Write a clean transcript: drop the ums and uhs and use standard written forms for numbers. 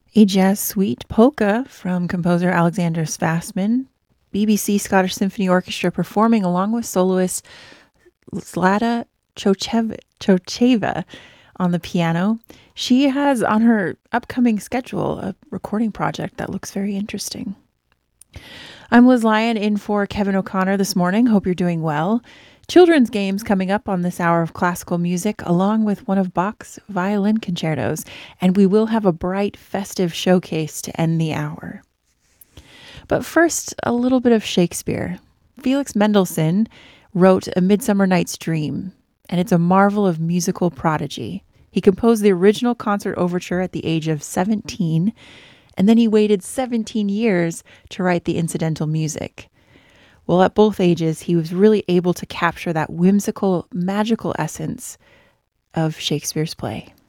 A jazz suite polka from composer Alexander Svasman, BBC Scottish Symphony Orchestra performing along with soloist Zlata Chocheva on the piano. She has on her upcoming schedule a recording project that looks very interesting. I'm Liz Lyon in for Kevin O'Connor this morning. Hope you're doing well. Children's games coming up on this hour of classical music, along with one of Bach's violin concertos, and we will have a bright, festive showcase to end the hour. But first, a little bit of Shakespeare. Felix Mendelssohn wrote A Midsummer Night's Dream, and it's a marvel of musical prodigy. He composed the original concert overture at the age of 17, and then he waited 17 years to write the incidental music. Well, at both ages, he was really able to capture that whimsical, magical essence of Shakespeare's play.